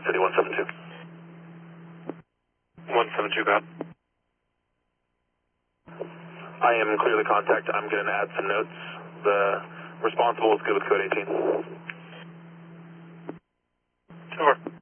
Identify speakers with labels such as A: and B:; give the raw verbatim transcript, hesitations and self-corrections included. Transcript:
A: City one seven two.
B: one seven two, go ahead.
A: I am clearly contact. I'm going to add some notes. The responsible is good with code eighteen.
B: Over.